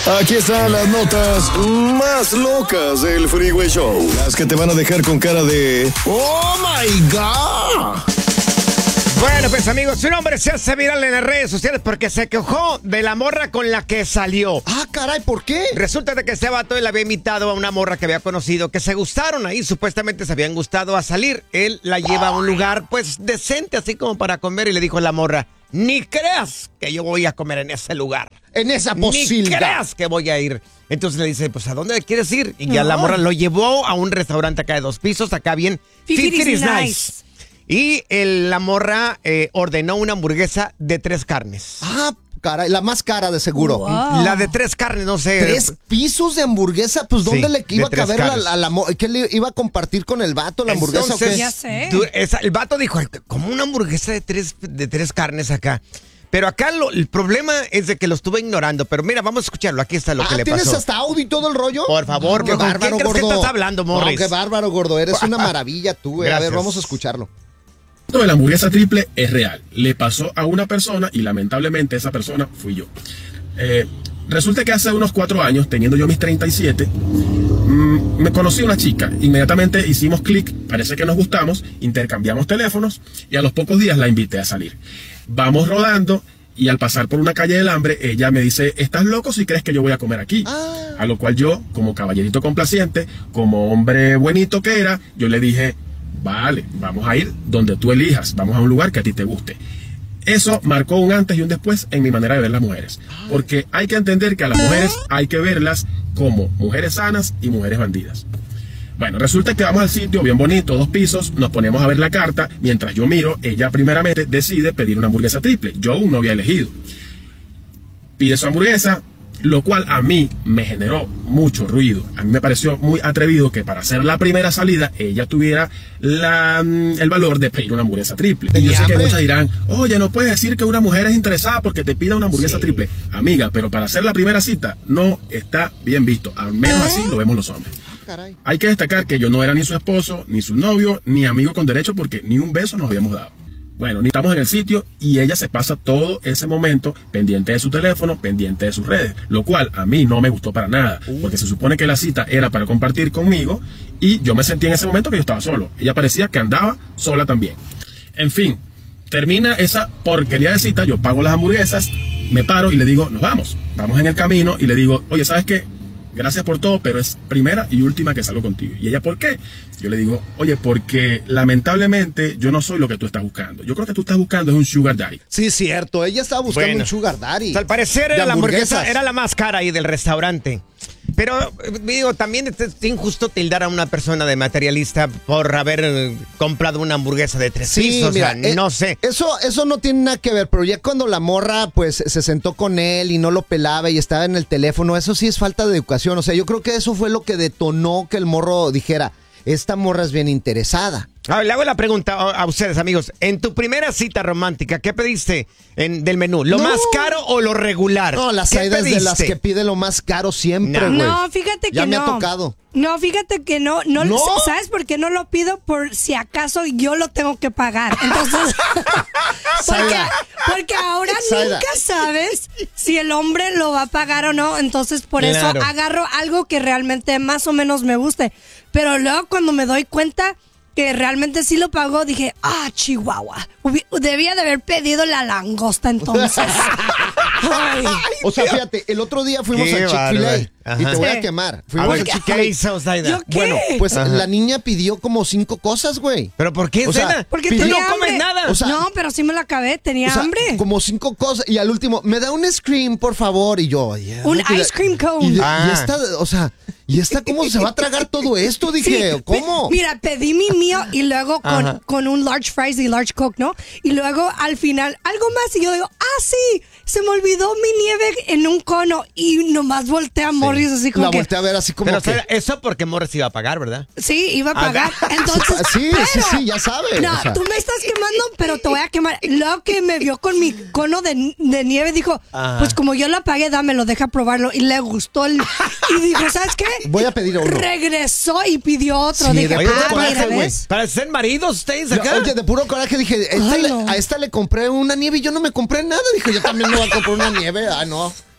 Aquí están las notas más locas del Freeway Show. Las que te van a dejar con cara de ¡Oh, my God! Bueno, pues amigos, un hombre se hace viral en las redes sociales porque se quejó de la morra con la que salió. Ah, caray, ¿por qué? Resulta de que este vato él había invitado a una morra que había conocido, que se gustaron ahí, supuestamente se habían gustado a salir. Él la lleva a un lugar, pues, decente, así como para comer, y le dijo a la morra, ni creas que yo voy a comer en ese lugar. En esa posibilidad. Ni creas que voy a ir. Entonces le dice, pues, ¿a dónde quieres ir? Y ya la morra lo llevó a un restaurante acá de 2 pisos, acá bien. Fit is nice. Y la morra ordenó una hamburguesa de 3 carnes. Ah, caray, la más cara de seguro. Wow. La de 3 carnes, no sé. 3 pisos de hamburguesa, pues ¿dónde le iba a caber a la ¿qué le iba a compartir con el vato la hamburguesa? Entonces, o qué? Ya sé. El vato dijo, ¿cómo una hamburguesa de tres carnes acá? Pero acá el problema es de que lo estuve ignorando. Pero mira, vamos a escucharlo. Aquí está lo que le pasó. ¿Tienes hasta audio y todo el rollo? Por favor, qué bárbaro, ¿quién crees que estás hablando, Morris? No, qué bárbaro, gordo. Eres una maravilla tú, A ver, vamos a escucharlo. Esto de la hamburguesa triple es real. Le pasó a una persona y lamentablemente esa persona fui yo. Resulta que hace unos 4 años, teniendo yo mis 37, me conocí a una chica. Inmediatamente hicimos clic, parece que nos gustamos, intercambiamos teléfonos y a los pocos días la invité a salir. Vamos rodando y al pasar por una calle del hambre, ella me dice, ¿estás loco si crees que yo voy a comer aquí? A lo cual yo, como caballerito complaciente, como hombre buenito que era, yo le dije, vale, vamos a ir donde tú elijas, vamos a un lugar que a ti te guste. Eso marcó un antes y un después en mi manera de ver las mujeres. Porque hay que entender que a las mujeres hay que verlas como mujeres sanas y mujeres bandidas. Bueno, resulta que vamos al sitio, bien bonito, 2 pisos, nos ponemos a ver la carta. Mientras yo miro, ella primeramente decide pedir una hamburguesa triple. Yo aún no había elegido. Pide su hamburguesa, lo cual a mí me generó mucho ruido. A mí me pareció muy atrevido que para hacer la primera salida ella tuviera el valor de pedir una hamburguesa triple. Y yo sé que muchas dirán, oye, no puedes decir que una mujer es interesada porque te pida una hamburguesa triple. Amiga, pero para hacer la primera cita no está bien visto. Al menos así lo vemos los hombres. Hay que destacar que yo no era ni su esposo, ni su novio, ni amigo con derecho porque ni un beso nos habíamos dado. Bueno, ni estamos en el sitio y ella se pasa todo ese momento pendiente de su teléfono, pendiente de sus redes, lo cual a mí no me gustó para nada, porque se supone que la cita era para compartir conmigo y yo me sentí en ese momento que yo estaba solo. Ella parecía que andaba sola también. En fin, termina esa porquería de cita, yo pago las hamburguesas, me paro y le digo, nos vamos. Vamos en el camino y le digo, oye, ¿sabes qué? Gracias por todo, pero es primera y última que salgo contigo. ¿Y ella por qué? Yo le digo, oye, porque lamentablemente yo no soy lo que tú estás buscando. Yo creo que tú estás buscando es un sugar daddy. Sí, cierto. Ella estaba buscando un sugar daddy. O sea, al parecer la hamburguesa era la más cara ahí del restaurante. Pero, digo, también es injusto tildar a una persona de materialista por haber comprado una hamburguesa de 3 pisos. Mira, o sea, no sé. Eso no tiene nada que ver, pero ya cuando la morra, pues, se sentó con él y no lo pelaba y estaba en el teléfono, eso sí es falta de educación. O sea, yo creo que eso fue lo que detonó que el morro dijera, esta morra es bien interesada. Le hago la pregunta a ustedes, amigos. En tu primera cita romántica, ¿qué pediste del menú? ¿Lo más caro o lo regular? No, las Aida es de las que pide lo más caro siempre, güey. No, fíjate que ya no. me ha tocado. No, fíjate que no. ¿Sabes por qué no lo pido? Por si acaso yo lo tengo que pagar. Entonces, porque ahora nunca sabes si el hombre lo va a pagar o no. Entonces, por eso agarro algo que realmente más o menos me guste. Pero luego cuando me doy cuenta que realmente sí lo pagó, dije, Chihuahua, debía de haber pedido la langosta entonces. Ay. O sea, fíjate, el otro día fuimos a Chick-fil-A y te voy a quemar. Fuimos a Chick-fil-A. ¿Qué hizo, Zaida? ¿Yo qué? Bueno, pues la niña pidió como 5 cosas, güey. ¿Pero por qué, Zaida? Porque tú tenía no comes hambre. nada. O sea, no, pero sí me la acabé, tenía hambre. Como 5 cosas. Y al último, me da un ice cream, por favor. Y yo, un ice cream cone. Y esta, o sea, ¿y esta cómo se va a tragar todo esto? Dije, sí, ¿cómo? Mira, pedí mi mío y luego con un large fries y large coke, ¿no? Y luego al final, algo más. Y yo digo, sí, se me olvidó mi nieve en un cono. Y nomás volteé a Morris así como la volteé a ver así como pero, que... eso porque Morris iba a pagar, ¿verdad? Sí, iba a pagar. Entonces, sí, ya sabes. No, o sea. tú me estás quemando, pero te voy a quemar. Luego que me vio con mi cono de nieve, dijo, pues como yo la pagué, dámelo, deja probarlo. Y le gustó y dijo, ¿sabes qué? Voy a pedir uno. Regresó y pidió otro. Sí, dije, mira, ¿ves? Para ser maridos ustedes acá. Oye, de puro coraje dije, a esta le compré una nieve y yo no me compré nada. Dije, yo también me voy a comprar una nieve. No.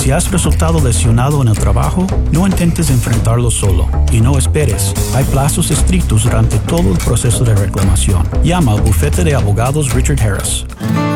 Si has resultado lesionado en el trabajo, no intentes enfrentarlo solo y no esperes. Hay plazos estrictos durante todo el proceso de reclamación. Llama al bufete de abogados Richard Harris.